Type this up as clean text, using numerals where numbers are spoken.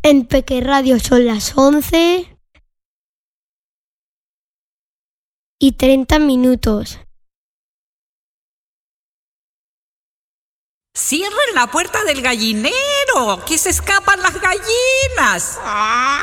En Peque Radio son las 11:30. ¡Cierren la puerta del gallinero! ¡Que se escapan las gallinas!